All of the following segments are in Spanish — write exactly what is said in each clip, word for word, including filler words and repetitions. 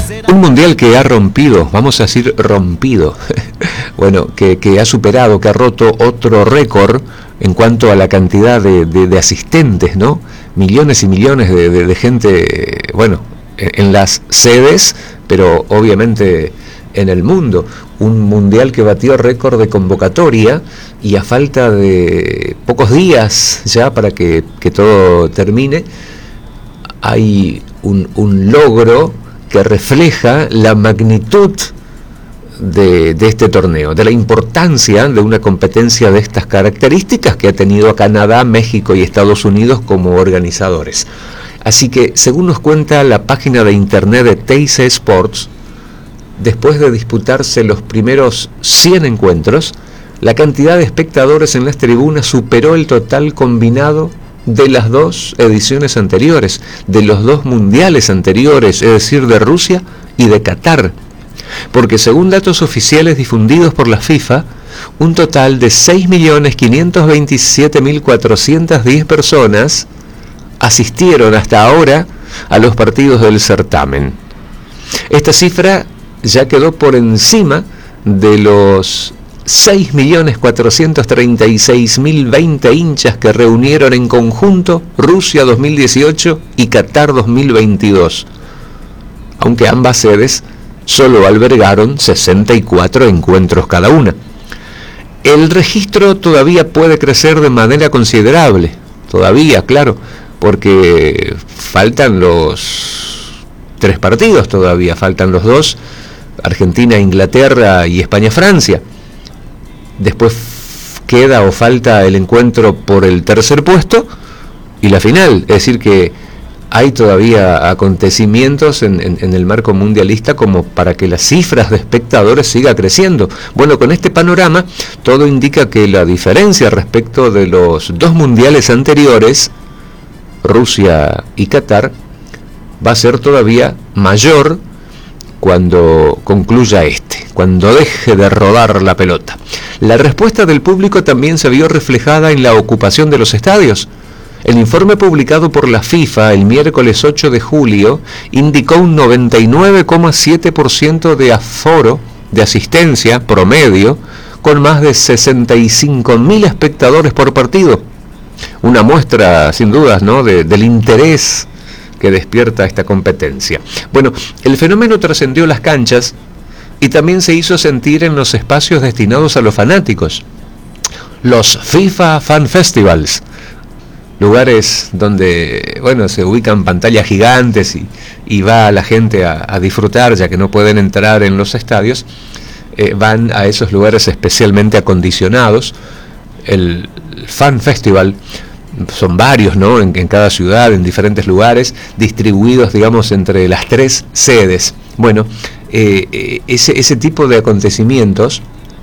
Un mundial que ha rompido, vamos a decir rompido, bueno, que, que ha superado, que ha roto otro récord en cuanto a la cantidad de, de, de asistentes, ¿no? Millones y millones de, de, de gente, bueno, en, en las sedes, pero obviamente en el mundo. Un mundial que batió récord de convocatoria y a falta de pocos días ya para que, que todo termine, hay un, un logro que refleja la magnitud de, de este torneo, de la importancia de una competencia de estas características que ha tenido a Canadá, México y Estados Unidos como organizadores. Así que, según nos cuenta la página de internet de Teis Sports, después de disputarse los primeros cien encuentros, la cantidad de espectadores en las tribunas superó el total combinado de las dos ediciones anteriores, de los dos mundiales anteriores, es decir, de Rusia y de Qatar. Porque según datos oficiales difundidos por la FIFA, un total de seis millones quinientos veintisiete mil cuatrocientas diez personas asistieron hasta ahora a los partidos del certamen. Esta cifra ya quedó por encima de los seis millones cuatrocientos treinta y seis mil veinte hinchas que reunieron en conjunto Rusia dos mil dieciocho y Qatar dos mil veintidós, aunque ambas sedes solo albergaron sesenta y cuatro encuentros cada una. El registro todavía puede crecer de manera considerable, todavía, claro, porque faltan los tres partidos todavía, faltan los dos, Argentina, Inglaterra y España-Francia. Después queda o falta el encuentro por el tercer puesto y la final, es decir que hay todavía acontecimientos en, en, en el marco mundialista como para que las cifras de espectadores siga creciendo. Bueno, con este panorama todo indica que la diferencia respecto de los dos mundiales anteriores, Rusia y Qatar, va a ser todavía mayor cuando concluya este, cuando deje de rodar la pelota. La respuesta del público también se vio reflejada en la ocupación de los estadios. El informe publicado por la FIFA el miércoles ocho de julio indicó un noventa y nueve coma siete por ciento de aforo, de asistencia promedio, con más de sesenta y cinco mil espectadores por partido. Una muestra, sin dudas, ¿no?, de, del interés que despierta esta competencia. Bueno, el fenómeno trascendió las canchas y también se hizo sentir en los espacios destinados a los fanáticos. Los FIFA Fan Festivals, lugares donde, bueno, se ubican pantallas gigantes y, y va la gente a, a disfrutar, ya que no pueden entrar en los estadios, eh, van a esos lugares especialmente acondicionados. El Fan Festival son varios, ¿no?, en, en cada ciudad, en diferentes lugares, distribuidos, digamos, entre las tres sedes. Bueno, eh, eh, ese, ese tipo de acontecimientos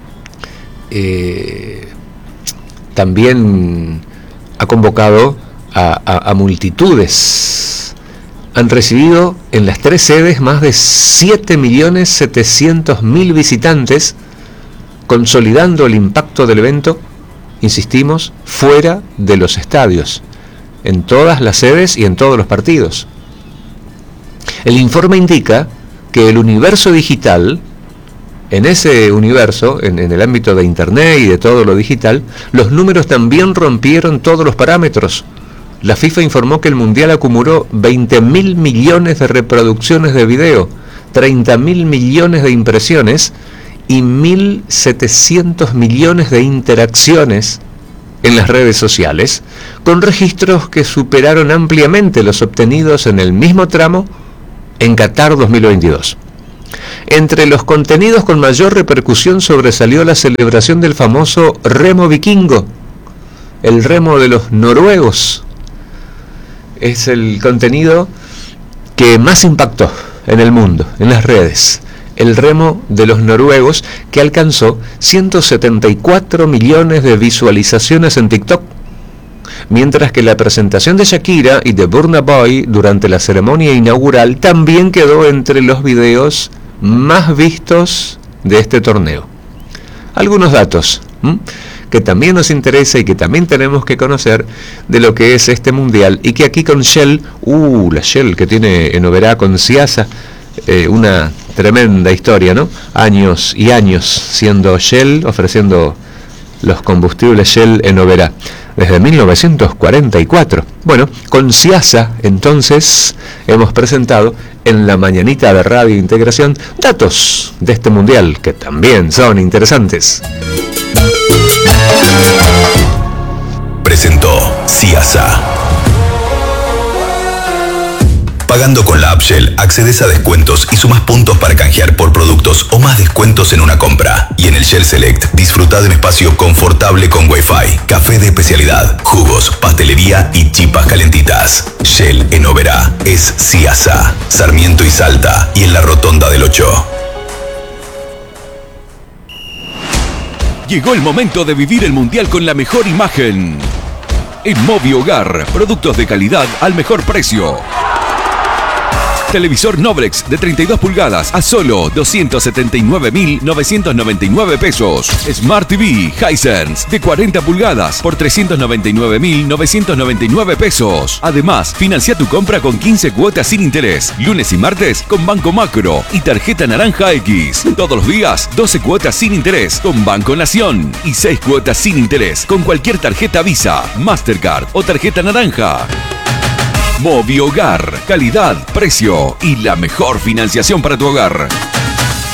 eh, también ha convocado a, a, a multitudes. Han recibido en las tres sedes más de siete millones setecientos mil visitantes, consolidando el impacto del evento, insistimos, fuera de los estadios, en todas las sedes y en todos los partidos. El informe indica que el universo digital, en ese universo, en, en el ámbito de Internet y de todo lo digital, los números también rompieron todos los parámetros. La FIFA informó que el Mundial acumuló veinte mil millones de reproducciones de video, treinta mil millones de impresiones y mil setecientos millones de interacciones en las redes sociales, con registros que superaron ampliamente los obtenidos en el mismo tramo en Qatar dos mil veintidós. Entre los contenidos con mayor repercusión sobresalió la celebración del famoso remo vikingo, el remo de los noruegos. Es el contenido que más impactó en el mundo, en las redes. El remo de los noruegos, que alcanzó ciento setenta y cuatro millones de visualizaciones en TikTok, mientras que la presentación de Shakira y de Burna Boy durante la ceremonia inaugural también quedó entre los videos más vistos de este torneo. Algunos datos ¿m? que también nos interesa y que también tenemos que conocer de lo que es este mundial, y que aquí con Shell, uh, la Shell que tiene en Oberá con Ciasa, Eh, una tremenda historia, ¿no? Años y años siendo Shell, ofreciendo los combustibles Shell en Oberá, desde mil novecientos cuarenta y cuatro. Bueno, con Ciasa, entonces, hemos presentado en la mañanita de Radio Integración datos de este mundial, que también son interesantes. Presentó Ciasa. Pagando con la app Shell, accedes a descuentos y sumas puntos para canjear por productos o más descuentos en una compra. Y en el Shell Select, disfruta de un espacio confortable con Wi-Fi, café de especialidad, jugos, pastelería y chipas calentitas. Shell en Oberá es Ciasa, Sarmiento y Salta, y en la Rotonda del ocho. Llegó el momento de vivir el Mundial con la mejor imagen. En Moviogar, productos de calidad al mejor precio. Televisor Noblex de treinta y dos pulgadas a solo doscientos setenta y nueve mil novecientos noventa y nueve pesos. Smart T V Hisense de cuarenta pulgadas por trescientos noventa y nueve mil novecientos noventa y nueve pesos. Además, financia tu compra con quince cuotas sin interés. Lunes y martes con Banco Macro y tarjeta Naranja X. Todos los días, doce cuotas sin interés con Banco Nación y seis cuotas sin interés con cualquier tarjeta Visa, Mastercard o tarjeta Naranja. Moviogar, calidad, precio y la mejor financiación para tu hogar.